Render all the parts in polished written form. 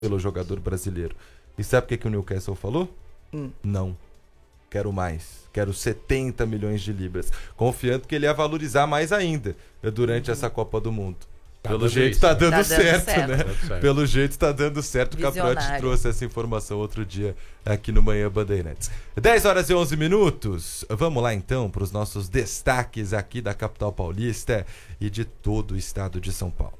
pelo jogador brasileiro. E sabe o que o Newcastle falou? Não. Quero mais. Quero 70 milhões de libras. Confiando que ele ia valorizar mais ainda durante essa Copa do Mundo. Pelo jeito tá dando certo, né? Pelo jeito tá dando certo. O Caprotti trouxe essa informação outro dia aqui no Manhã Bandeirantes. 10h11. Vamos lá então para os nossos destaques aqui da capital paulista e de todo o estado de São Paulo.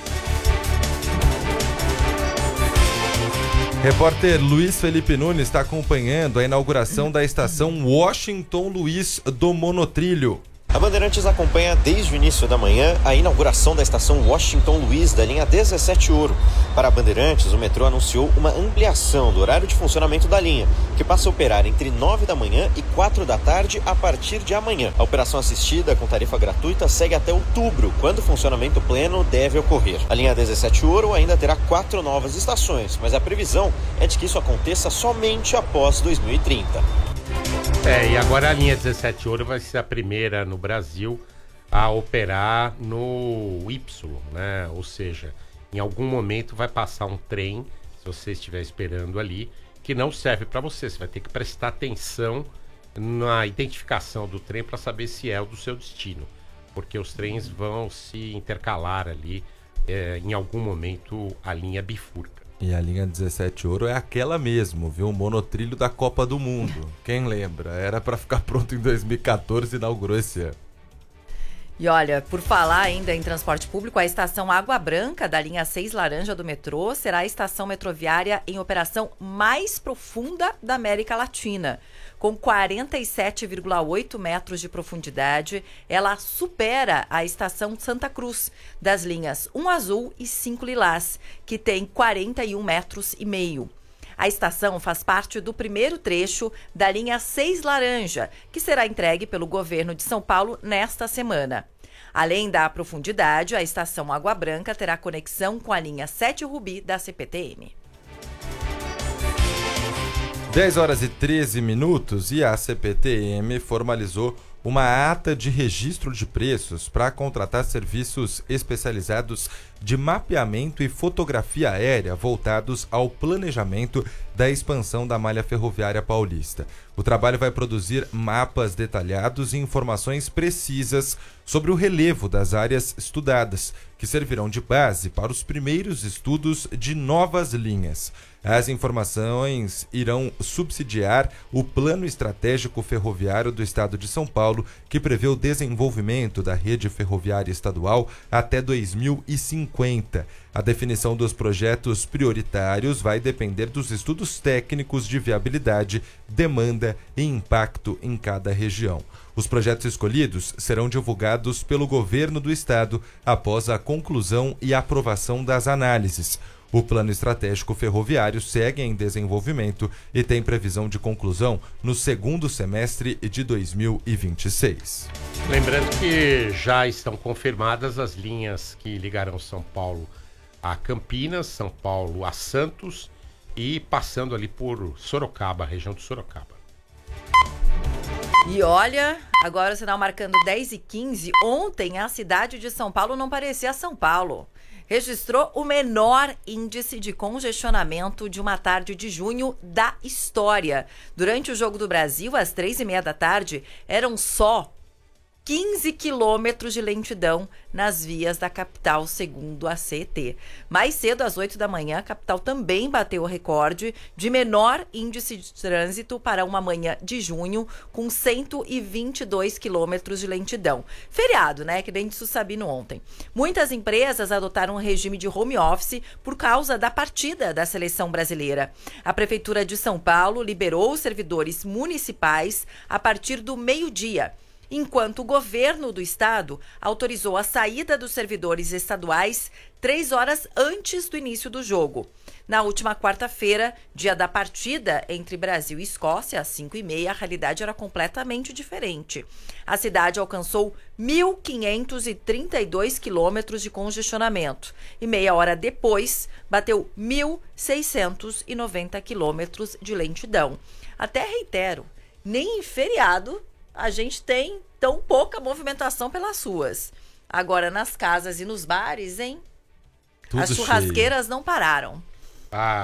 Repórter Luiz Felipe Nunes está acompanhando a inauguração da estação Washington Luiz do Monotrilho. A Bandeirantes acompanha desde o início da manhã a inauguração da estação Washington Luiz da linha 17 Ouro. Para a Bandeirantes, o metrô anunciou uma ampliação do horário de funcionamento da linha, que passa a operar entre 9 da manhã e 4 da tarde a partir de amanhã. A operação assistida com tarifa gratuita segue até outubro, quando o funcionamento pleno deve ocorrer. A linha 17 Ouro ainda terá 4 novas estações, mas a previsão é de que isso aconteça somente após 2030. E agora a linha 17 Ouro vai ser a primeira no Brasil a operar no Y, né? Ou seja, em algum momento vai passar um trem, se você estiver esperando ali, que não serve para você. Você vai ter que prestar atenção na identificação do trem para saber se é o do seu destino, porque os trens vão se intercalar ali, em algum momento a linha bifurca. E a linha 17 Ouro é aquela mesmo, viu? O monotrilho da Copa do Mundo. Quem lembra? Era para ficar pronto em 2014 e inaugurou esse ano. E olha, por falar ainda em transporte público, a estação Água Branca da linha 6 Laranja do metrô será a estação metroviária em operação mais profunda da América Latina. Com 47,8 metros de profundidade, ela supera a estação Santa Cruz, das linhas 1 Azul e 5 Lilás, que tem 41,5 metros. A estação faz parte do primeiro trecho da linha 6 Laranja, que será entregue pelo governo de São Paulo nesta semana. Além da profundidade, a estação Água Branca terá conexão com a linha 7 Rubi da CPTM. 10h13 e a CPTM formalizou uma ata de registro de preços para contratar serviços especializados de mapeamento e fotografia aérea voltados ao planejamento da expansão da malha ferroviária paulista. O trabalho vai produzir mapas detalhados e informações precisas sobre o relevo das áreas estudadas, que servirão de base para os primeiros estudos de novas linhas. As informações irão subsidiar o Plano Estratégico Ferroviário do Estado de São Paulo, que prevê o desenvolvimento da rede ferroviária estadual até 2050. A definição dos projetos prioritários vai depender dos estudos técnicos de viabilidade, demanda e impacto em cada região. Os projetos escolhidos serão divulgados pelo governo do estado após a conclusão e aprovação das análises. O Plano Estratégico Ferroviário segue em desenvolvimento e tem previsão de conclusão no segundo semestre de 2026. Lembrando que já estão confirmadas as linhas que ligarão São Paulo a Campinas, São Paulo a Santos e passando ali por Sorocaba, a região de Sorocaba. E olha, agora o sinal marcando 10h15. Ontem a cidade de São Paulo não parecia São Paulo. Registrou o menor índice de congestionamento de uma tarde de junho da história. Durante o Jogo do Brasil, às 3h30 da tarde, eram só 15 quilômetros de lentidão nas vias da capital, segundo a CET. Mais cedo, às 8 da manhã, a capital também bateu o recorde de menor índice de trânsito para uma manhã de junho, com 122 quilômetros de lentidão. Feriado, né? Que nem disse o Sabino ontem. Muitas empresas adotaram um regime de home office por causa da partida da seleção brasileira. A Prefeitura de São Paulo liberou os servidores municipais a partir do meio-dia, enquanto o governo do estado autorizou a saída dos servidores estaduais 3 horas antes do início do jogo. Na última quarta-feira, dia da partida entre Brasil e Escócia, às 5h30, a realidade era completamente diferente. A cidade alcançou 1.532 quilômetros de congestionamento e meia hora depois bateu 1.690 quilômetros de lentidão. Até reitero, nem em feriado a gente tem tão pouca movimentação pelas ruas. Agora, nas casas e nos bares, hein? Tudo as churrasqueiras cheio. Não pararam. Ah,